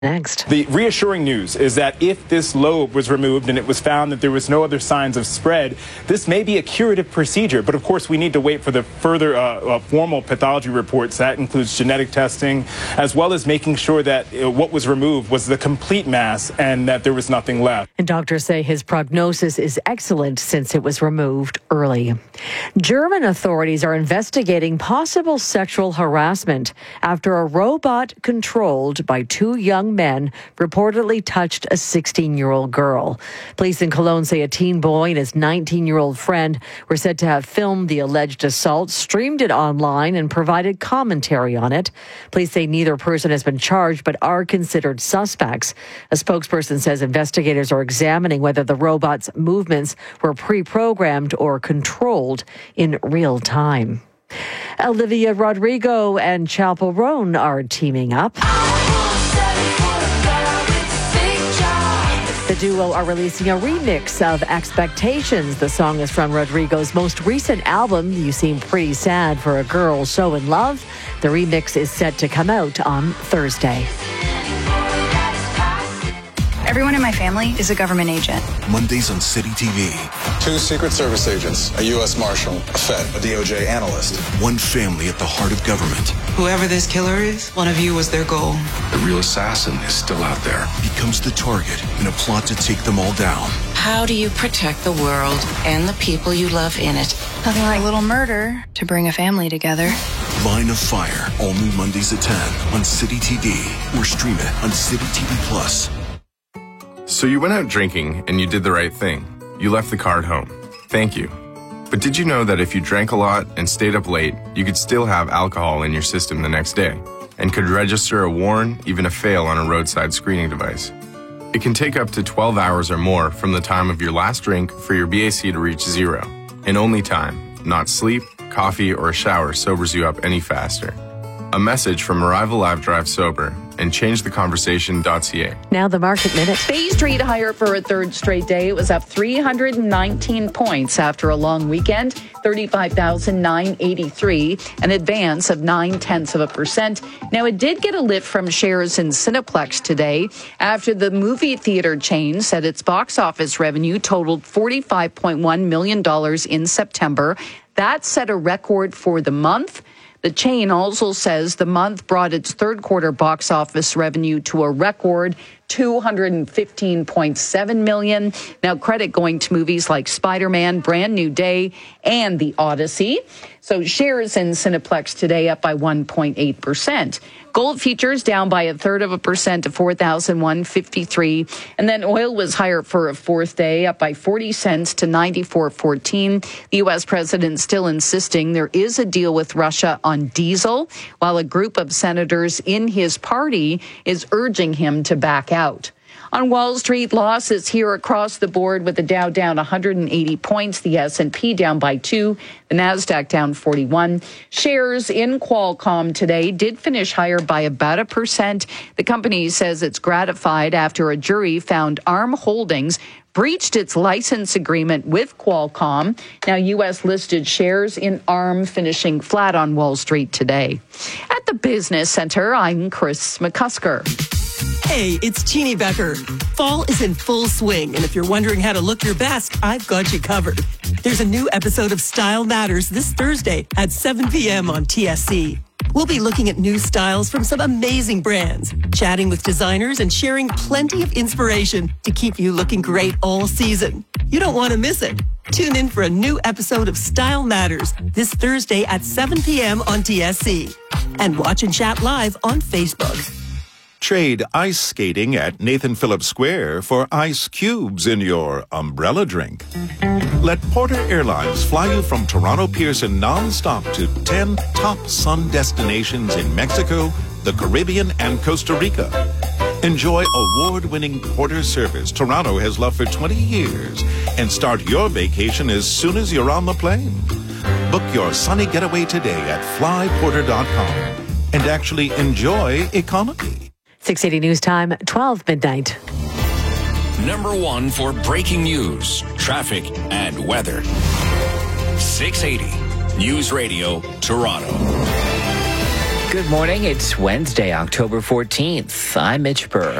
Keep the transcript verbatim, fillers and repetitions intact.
Next. The reassuring news is that if this lobe was removed and it was found that there was no other signs of spread, this may be a curative procedure. But of course, we need to wait for the further uh, uh, formal pathology reports. That includes genetic testing, as well as making sure that uh, what was removed was the complete mass and that there was nothing left. And doctors say his prognosis is excellent since it was removed early. German authorities are investigating possible sexual harassment after a robot controlled by two young men reportedly touched a sixteen-year-old girl. Police in Cologne say a teen boy and his nineteen-year-old friend were said to have filmed the alleged assault, streamed it online, and provided commentary on it. Police say neither person has been charged but are considered suspects. A spokesperson says investigators are examining whether the robot's movements were pre-programmed or controlled in real time. Olivia Rodrigo and Chappell Roan are teaming up. The duo are releasing a remix of Expectations. The song is from Rodrigo's most recent album, You Seem Pretty Sad for a Girl So in Love. The remix is set to come out on Thursday. Everyone in my family is a government agent. Mondays on City T V. Two Secret Service agents, a U S Marshal, a Fed, a D O J analyst. One family at the heart of government. Whoever this killer is, one of you was their goal. The real assassin is still out there. Becomes the target in a plot to take them all down. How do you protect the world and the people you love in it? Nothing like a little murder to bring a family together. Line of Fire, all new Mondays at ten on City T V or stream it on City T V Plus. So you went out drinking and you did the right thing. You left the car at home. Thank you. But did you know that if you drank a lot and stayed up late, you could still have alcohol in your system the next day and could register a warn, even a fail on a roadside screening device? It can take up to twelve hours or more from the time of your last drink for your B A C to reach zero. And only time, not sleep, coffee, or a shower sobers you up any faster. A message from Arrival Live Drive Sober and change the conversation dot c a. Now the market minute. Bay Street higher for a third straight day. It was up three hundred nineteen points after a long weekend, thirty-five thousand nine hundred eighty-three, an advance of nine tenths of a percent. Now it did get a lift from shares in Cineplex today after the movie theater chain said its box office revenue totaled forty-five point one million dollars in September. That set a record for the month. The chain also says the month brought its third quarter box office revenue to a record two hundred fifteen point seven million dollars. Now credit going to movies like Spider-Man, Brand New Day, and The Odyssey. So shares in Cineplex today up by one point eight percent. Gold futures down by a third of a percent to four thousand one hundred fifty-three. And then oil was higher for a fourth day, up by forty cents to ninety-four fourteen. The U S president still insisting there is a deal with Russia on diesel, while a group of senators in his party is urging him to back out. On Wall Street, losses here across the board with the Dow down one hundred eighty points, the S and P down by two, the Nasdaq down forty-one. Shares in Qualcomm today did finish higher by about a percent. The company says it's gratified after a jury found Arm Holdings breached its license agreement with Qualcomm. Now, U S listed shares in Arm finishing flat on Wall Street today. At the Business Center, I'm Chris McCusker. Hey, it's Teeny Becker. Fall is in full swing, and if you're wondering how to look your best, I've got you covered. There's a new episode of Style Matters this Thursday at seven p.m. on T S C. We'll be looking at new styles from some amazing brands, chatting with designers, and sharing plenty of inspiration to keep you looking great all season. You don't want to miss it. Tune in for a new episode of Style Matters this Thursday at seven p.m. on T S C. And watch and chat live on Facebook. Trade ice skating at Nathan Phillips Square for ice cubes in your umbrella drink. Let Porter Airlines fly you from Toronto Pearson non-stop to ten top sun destinations in Mexico, the Caribbean, and Costa Rica. Enjoy award-winning Porter service Toronto has loved for twenty years and start your vacation as soon as you're on the plane. Book your sunny getaway today at fly porter dot com and actually enjoy economy. six eighty News Time, twelve midnight. Number one for breaking news, traffic, and weather. six eighty News Radio, Toronto. Good morning. It's Wednesday, October fourteenth. I'm Mitch Burr.